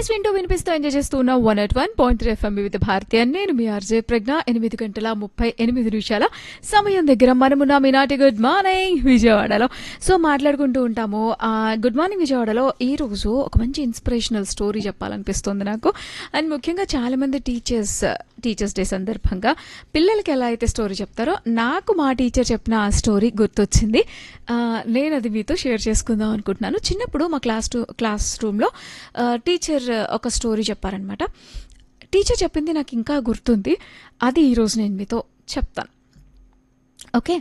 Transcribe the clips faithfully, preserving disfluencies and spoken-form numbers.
Yes వింటూ వినిపిస్తూ enjoy చేస్తూ ఉన్న one at one point three FM వివిధ భారతి అని నేను మీ ఆర్జే ప్రజ్ఞ. ఎనిమిది గంటల ముప్పై ఎనిమిది నిమిషాల సమయం దగ్గర మనమున్న మీనాటి గుడ్ మార్నింగ్ విజయవాడలో. సో మాట్లాడుకుంటూ ఉంటాము. గుడ్ మార్నింగ్ విజయవాడలో ఈరోజు ఒక మంచి ఇన్స్పిరేషనల్ స్టోరీ చెప్పాలనిపిస్తుంది నాకు. అండ్ ముఖ్యంగా చాలామంది టీచర్స్ టీచర్స్ డే సందర్భంగా పిల్లలకి ఎలా అయితే స్టోరీ చెప్తారో నాకు మా టీచర్ చెప్పిన ఆ స్టోరీ గుర్తొచ్చింది. నేను అది మీతో షేర్ చేసుకుందాం అనుకుంటున్నాను. చిన్నప్పుడు మా క్లాస్ టూ క్లాస్ రూమ్లో టీచర్ ఒక స్టోరీ చెప్పారనమాట. టీచర్ చెప్పింది నాకు ఇంకా గుర్తుంది. అది ఈరోజు నేను మీతో చెప్తాను. ఓకే.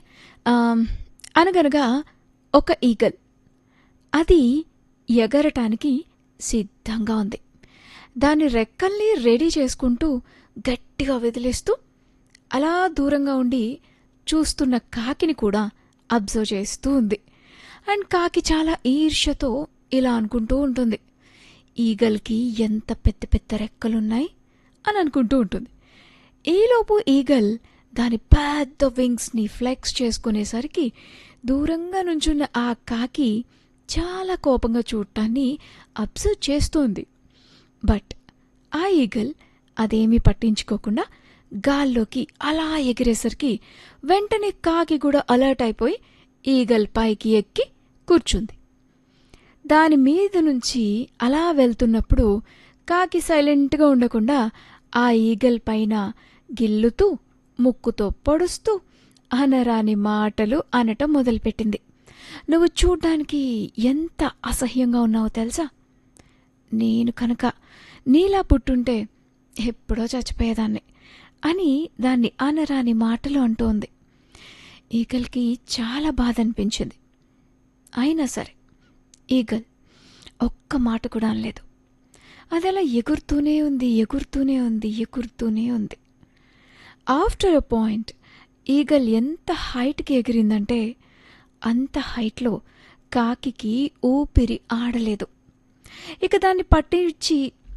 అనగనగా ఒక ఈగల్ అది ఎగరటానికి సిద్ధంగా ఉంది. దాని రెక్కల్ని రెడీ చేసుకుంటూ గట్టిగా వదిలేస్తూ అలా దూరంగా ఉండి చూస్తున్న కాకిని కూడా అబ్జర్వ్ చేస్తూ ఉంది. అండ్ కాకి చాలా ఈర్ష్యతో ఇలా అనుకుంటూ ఉంటుంది, ఈగల్కి ఎంత పెద్ద పెద్ద రెక్కలున్నాయి అని అనుకుంటూ ఉంటుంది. ఈలోపు ఈగల్ దాని పెద్ద వింగ్స్ని ఫ్లెక్స్ చేసుకునేసరికి దూరంగా నుంచున్న ఆ కాకి చాలా కోపంగా చూడటాన్ని అబ్జర్వ్ చేస్తోంది. బట్ ఆ ఈగల్ అదేమీ పట్టించుకోకుండా గాల్లోకి అలా ఎగిరేసరికి వెంటనే కాకి కూడా అలర్ట్ అయిపోయి ఈగల్ పైకి ఎక్కి కూర్చుంది. దాని మీద నుంచి అలా వెళ్తున్నప్పుడు కాకి సైలెంట్గా ఉండకుండా ఆ ఈగల్ పైన గిల్లుతూ ముక్కుతో పొడుస్తూ అనరాని మాటలు అనటం మొదలుపెట్టింది. నువ్వు చూడ్డానికి ఎంత అసహ్యంగా ఉన్నావో తెలుసా? నేను కనుక నీలా పుట్టుంటే ఎప్పుడో చచ్చిపోయేదాన్ని అని దాన్ని అనరాని మాటలు అంటోంది. ఈగల్కి చాలా బాధ అనిపించింది. అయినా సరే ఈగల్ ఒక్క మాట కూడా అనలేదు. అది అలా ఎగురుతూనే ఉంది ఎగురుతూనే ఉంది ఎగురుతూనే ఉంది. ఆఫ్టర్ అ పాయింట్ ఈగల్ ఎంత హైట్కి ఎగిరిందంటే అంత హైట్లో కాకికి ఊపిరి ఆడలేదు. ఇక దాన్ని పట్టించి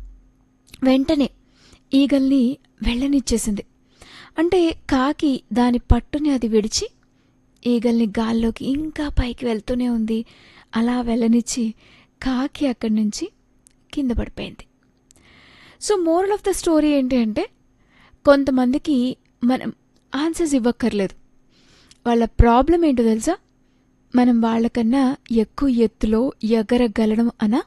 వెంటనే ఈగల్ని వెళ్ళనిచ్చేసింది. అంటే కాకి దాని పట్టుని అది విడిచి ఈగల్ని గాల్లోకి ఇంకా పైకి వెళ్తూనే ఉంది. అలా వెళ్ళనిచ్చి కాకి అక్కడి నుంచి కింద పడిపోయింది. So moral of the story ఏంటి అంటే, కొంతమందికి మనం ఆన్సర్స్ ఇవ్వక్కర్లేదు. వాళ్ళ ప్రాబ్లం ఏంటో తెలుసా? మనం వాళ్ళకన్నా ఎక్కువ ఎత్తులో ఎగరగలడం అనా,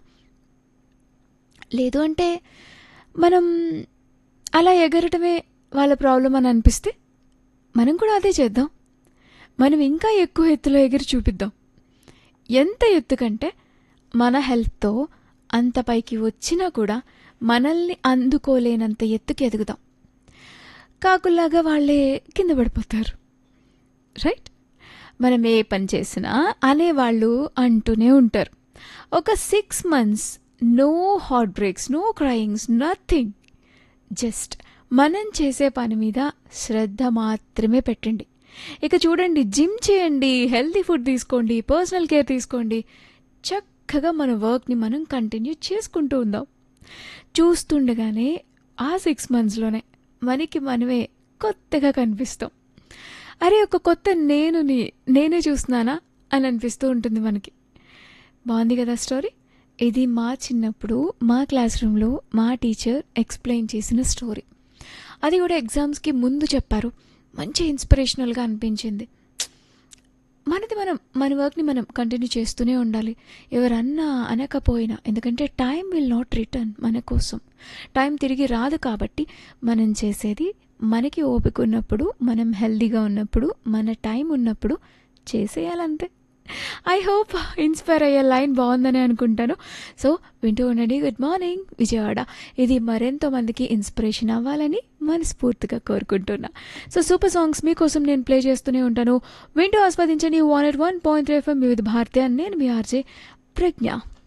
లేదు అంటే మనం అలా ఎగరటమే వాళ్ళ ప్రాబ్లం అని అనిపిస్తే మనం కూడా అదే చేద్దాం. మనం ఇంకా ఎక్కువ ఎత్తులో ఎగిరి చూపిద్దాం. ఎంత ఎత్తు కంటే మన హెల్త్తో అంత పైకి వచ్చినా కూడా మనల్ని అందుకోలేనంత ఎత్తుకి ఎదుగుదాం. కాకుల్లాగా వాళ్ళే కింద పడిపోతారు. రైట్? మనం ఏ పని చేసినా అనేవాళ్ళు అంటూనే ఉంటారు. ఒక six months no heart breaks, no క్రయింగ్స్, nothing. Just మనం చేసే పని మీద శ్రద్ధ మాత్రమే పెట్టండి. ఇక చూడండి, జిమ్ చేయండి, హెల్తీ ఫుడ్ తీసుకోండి, పర్సనల్ కేర్ తీసుకోండి. చక్కగా మన వర్క్ని మనం కంటిన్యూ చేసుకుంటూ ఉందాం. చూస్తుండగానే ఆ సిక్స్ మంత్స్లోనే మనకి మనమే కొత్తగా కనిపిస్తాం. అరే ఒక కొత్త నేనుని నేనే చూస్తున్నానా అని అనిపిస్తూ ఉంటుంది మనకి. బాగుంది కదా స్టోరీ? ఇది మా చిన్నప్పుడు మా క్లాస్ రూమ్లో మా టీచర్ ఎక్స్ప్లెయిన్ చేసిన స్టోరీ. అది కూడా ఎగ్జామ్స్కి ముందు చెప్పారు. మంచి ఇన్స్పిరేషనల్గా అనిపించింది. మనది మనం మన వర్క్ని మనం కంటిన్యూ చేస్తూనే ఉండాలి, ఎవరన్నా అనకపోయినా. ఎందుకంటే టైం విల్ నాట్ రిటర్న్. మన కోసం టైం తిరిగి రాదు. కాబట్టి మనం చేసేది మనకి ఓపిక ఉన్నప్పుడు, మనం హెల్దీగా ఉన్నప్పుడు, మన టైం ఉన్నప్పుడు చేసేయాలంతే. ఐ హోప్ ఇన్స్పైర్ అయ్యే లైన్ బాగుందని అనుకుంటాను. సో వింటూ ఉండండి గుడ్ మార్నింగ్ విజయవాడ. ఇది మరెంతో మందికి ఇన్స్పిరేషన్ అవ్వాలని మనస్ఫూర్తిగా కోరుకుంటున్నా. సో సూపర్ సాంగ్స్ మీకోసం నేను ప్లే చేస్తూనే ఉంటాను. వింటూ ఆస్వాదించండి. One at one point three FM వివిధ భారతి. నేను మీ ఆర్జే ప్రజ్ఞ.